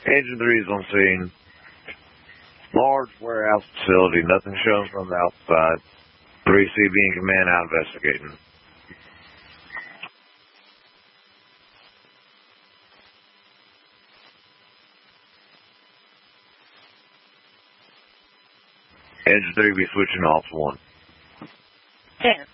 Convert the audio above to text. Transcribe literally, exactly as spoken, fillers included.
Engine three is on scene. Large warehouse facility, nothing shown from the outside. three C B in command out investigating. Engine three be switching off to one. ten.